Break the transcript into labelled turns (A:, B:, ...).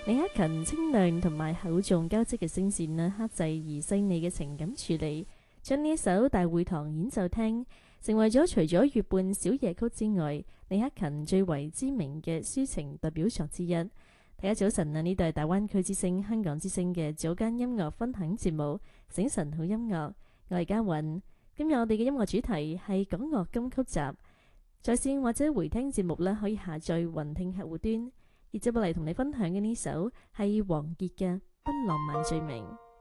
A: 李克勤清亮同埋厚重交織嘅聲線啦，克制而細膩嘅情感處理，將呢一首大會堂演奏廳成為咗除咗月半小夜曲之外，李克勤最為知名嘅抒情代表作之一。大家早晨啊！呢度係大灣區之聲、香港之聲嘅早間音樂分享節目《醒晨好音樂》，我係嘉韻。今日我哋嘅音樂主題係港樂金曲集，在線或者回聽節目咧，可以下載雲聽客戶端。而接落嚟同你分享嘅呢首係王傑嘅《不浪漫罪名》。